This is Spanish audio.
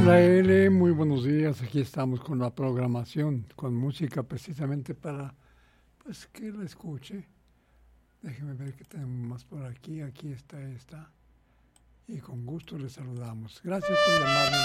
Raele, muy buenos días. Aquí estamos con la programación, con música precisamente para pues que la escuche. Déjeme ver qué tenemos más por aquí. Aquí está esta. Y con gusto le saludamos. Gracias por llamarnos.